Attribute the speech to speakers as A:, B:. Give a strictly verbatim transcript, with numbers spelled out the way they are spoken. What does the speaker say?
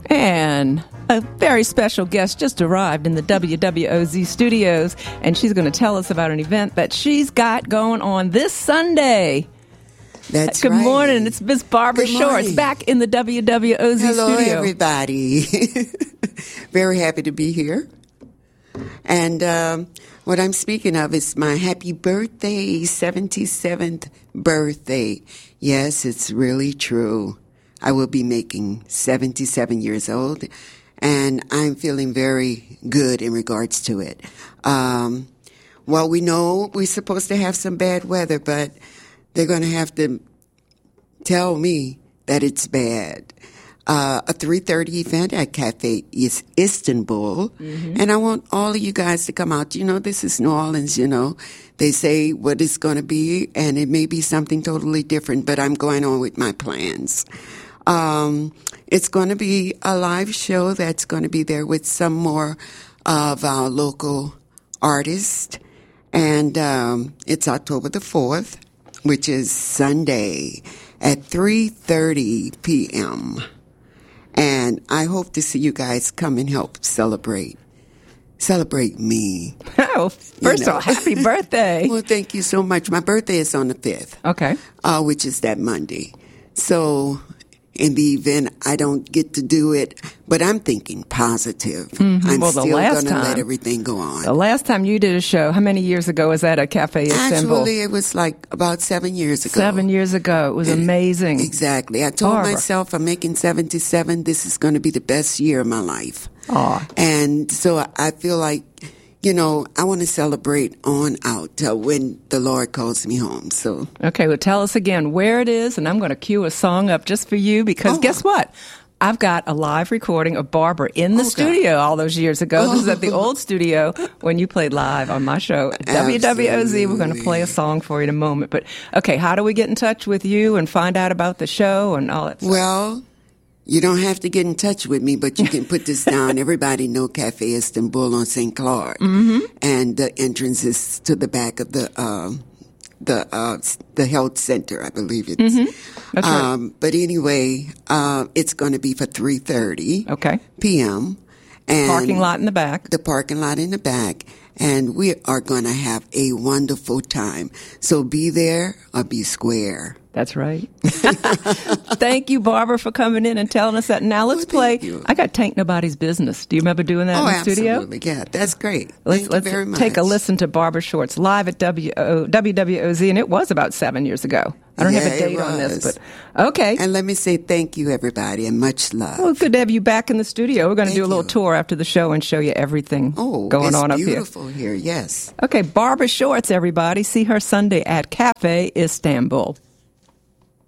A: And a very special guest just arrived in the W W O Z studios, and she's going to tell us about an event that she's got going on this Sunday.
B: That's
A: Good
B: right.
A: morning. It's Miss Barbara
B: Good
A: Shorts
B: morning.
A: back in the W W O Z
B: Hello,
A: studio.
B: everybody. Very happy to be here. And um, what I'm speaking of is my happy birthday, seventy-seventh birthday. Yes, it's really true. I will be making seventy-seven years old, and I'm feeling very good in regards to it. Um, well, we know we're supposed to have some bad weather, but they're going to have to tell me that it's bad. Uh, a three thirty event at Cafe is Istanbul, mm-hmm. and I want all of you guys to come out. You know, this is New Orleans, you know. They say what it's going to be, and it may be something totally different, but I'm going on with my plans. Um, it's going to be a live show that's going to be there with some more of our local artists, and um, it's October the fourth, which is Sunday at three thirty p.m., and I hope to see you guys come and help celebrate. Celebrate me.
A: Oh, first
B: you know.
A: of all, happy birthday.
B: Well, thank you so much. My birthday is on the fifth.
A: Okay.
B: Uh, which is that Monday. So in the event, I don't get to do it, but I'm thinking positive.
A: Mm-hmm.
B: I'm
A: well, the
B: still
A: last
B: going to
A: time,
B: let everything go on.
A: The last time you did a show, how many years ago was that at Cafe Istanbul?
B: Actually, it was like about seven years ago.
A: Seven years ago. It was
B: And
A: amazing.
B: Exactly. I told
A: Barbara.
B: myself I'm making seventy-seven. This is going to be the best year of my life.
A: Aw.
B: And so I feel like, you know, I want to celebrate on out till when the Lord calls me home. So
A: Okay, well, tell us again where it is, and I'm going to cue a song up just for you because
B: Oh.
A: guess what? I've got a live recording of Barbara in the
B: Oh, God.
A: studio all those years ago.
B: Oh.
A: This is at the old studio when you played live on my show at W W O Z. We're going to play a song for you in a moment. But, okay, how do we get in touch with you and find out about the show and all that stuff?
B: Well, you don't have to get in touch with me, but you can put this down. Everybody know Cafe Istanbul on Saint Claude. Mm-hmm. And the entrance is to the back of the uh, the uh, the health center, I believe it's.
A: Mm-hmm. That's right.
B: Um, but anyway, uh, it's going to be for three thirty
A: Okay.
B: p.m. And
A: Parking lot in the back.
B: The parking lot in the back. And we are going to have a wonderful time. So be there or be square.
A: That's right. Thank you, Barbara, for coming in and telling us that. Now let's
B: Well,
A: play.
B: thank you.
A: I got Taint Nobody's Business. Do you remember doing that
B: Oh,
A: in the studio?
B: absolutely. Yeah, that's great.
A: Let's,
B: Thank
A: let's
B: you very much.
A: take a listen to Barbara Shorts live at W W O Z, and it was about seven years ago. I don't
B: Yeah,
A: have a
B: it
A: date on this,
B: was.
A: but okay.
B: And let me say thank you, everybody, and much love.
A: Well, good to have you back in the studio. We're going to
B: Thank
A: do a little
B: you.
A: tour after the show and show you everything
B: oh,
A: going
B: it's
A: on up here.
B: beautiful here, yes.
A: Okay, Barbara Shorts, everybody. See her Sunday at Cafe Istanbul.